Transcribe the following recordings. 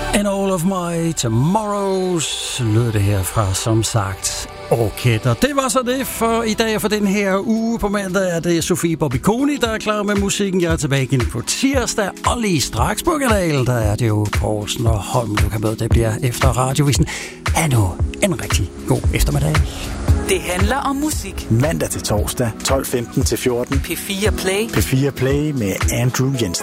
And all of my tomorrows lød det her fra, som sagt, Orketter. Det var så det for i dag, for den her uge. På mandag er det Sofie Bobbiconi, der er klar med musikken. Jeg er tilbage igen på tirsdag, og lige straks på kanalen, der er det jo Poulsen og Holm, du kan møde. Det bliver efter Radiovisen. Ha' nu en rigtig god eftermiddag. Det handler om musik. Mandag til torsdag, 12:15 til 14. P4 Play. P4 Play med Andrew Jensen.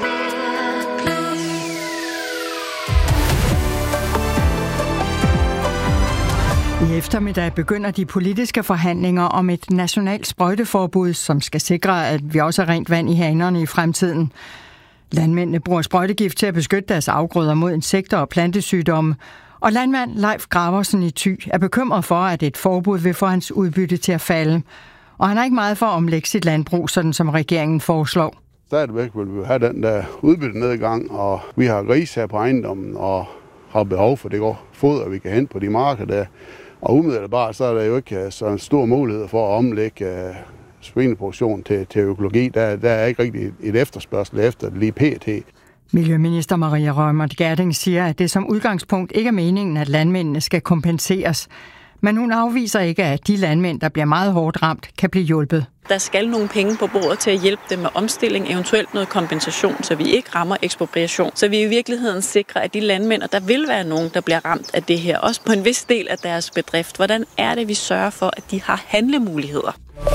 I eftermiddag begynder de politiske forhandlinger om et nationalt sprøjteforbud, som skal sikre, at vi også har rent vand i hanerne i fremtiden. Landmændene bruger sprøjtegift til at beskytte deres afgrøder mod insekter og plantesygdomme. Og landmand Leif Graversen i Thy er bekymret for, at et forbud vil få hans udbytte til at falde. Og han har ikke meget for at omlægge sit landbrug, sådan som regeringen foreslår. Stadigvæk vil vi have den der udbyttenedgang, og vi har gris her på ejendommen, og har behov for det foder, vi kan hente på de marker der. Og umiddelbart så er der jo ikke så en stor mulighed for at omlægge svineproduktion til økologi. Der er ikke rigtig et efterspørgsel efter det lige pt. Miljøminister Maria Reumert Gjerding siger, at det som udgangspunkt ikke er meningen, at landmændene skal kompenseres. Men hun afviser ikke, at de landmænd, der bliver meget hårdt ramt, kan blive hjulpet. Der skal nogle penge på bordet til at hjælpe dem med omstilling, eventuelt noget kompensation, så vi ikke rammer ekspropriation. Så vi i virkeligheden sikrer, at de landmænd, der vil være nogen, der bliver ramt af det her, også på en vis del af deres bedrift. Hvordan er det, vi sørger for, at de har handlemuligheder?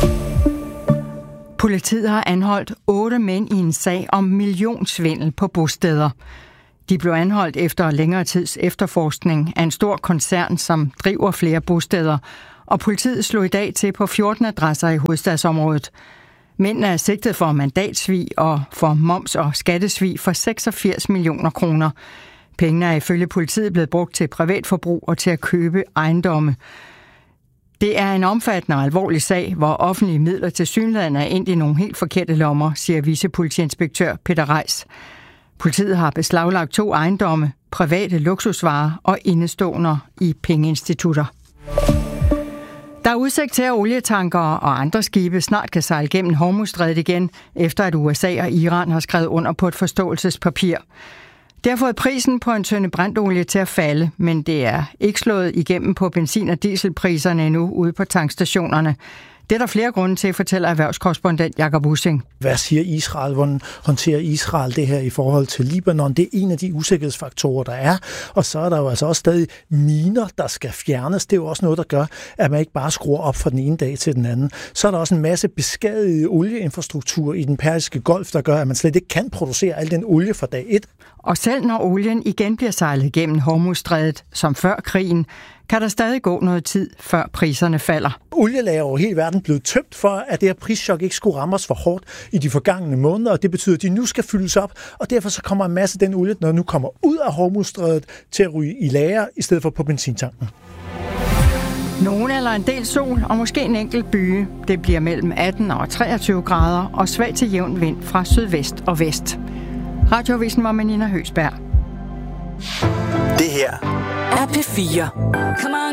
Politiet har anholdt 8 mænd i en sag om millionsvindel på bosteder. De blev anholdt efter længere tids efterforskning af en stor koncern, som driver flere bosteder, og politiet slog i dag til på 14 adresser i hovedstadsområdet. Mændene er sigtet for mandatsvig og for moms- og skattesvig for 86 millioner kroner. Pengene er ifølge politiet blevet brugt til privatforbrug og til at købe ejendomme. Det er en omfattende og alvorlig sag, hvor offentlige midler tilsyneladende er endt i nogle helt forkerte lommer, siger vicepolitiinspektør Peter Reis. Politiet har beslaglagt 2 ejendomme, private luksusvarer og indeståender i pengeinstitutter. Der er udsigt til, at olietankere og andre skibe snart kan sejle gennem Hormuzstrædet igen, efter at USA og Iran har skrevet under på et forståelsespapir. Det har fået prisen på en tønde brændolie til at falde, men det er ikke slået igennem på benzin- og dieselpriserne endnu ude på tankstationerne. Det er der flere grunde til, fortæller erhvervskorrespondent Jakob Ussing. Hvad siger Israel? Hvordan håndterer Israel det her i forhold til Libanon? Det er en af de usikkerhedsfaktorer, der er. Og så er der jo altså også stadig miner, der skal fjernes. Det er jo også noget, der gør, at man ikke bare skruer op fra den ene dag til den anden. Så er der også en masse beskadiget olieinfrastruktur i den Persiske Golf, der gør, at man slet ikke kan producere al den olie fra dag 1. Og selv når olien igen bliver sejlet gennem Hormuzstrædet, som før krigen, kan der stadig gå noget tid, før priserne falder. Olielager over hele verden blev tømt for, at det her prischok ikke skulle ramme os for hårdt i de forgangne måneder, og det betyder, at de nu skal fyldes op, og derfor så kommer en masse den olie, når nu kommer ud af Hormuzstrædet, til at ryge i lager, i stedet for på benzintanken. Nogen eller en del sol, og måske en enkelt byge. Det bliver mellem 18 og 23 grader, og svag til jævn vind fra sydvest og vest. Radiovisen var med Nina Høgsberg. Det her er P4. Come on.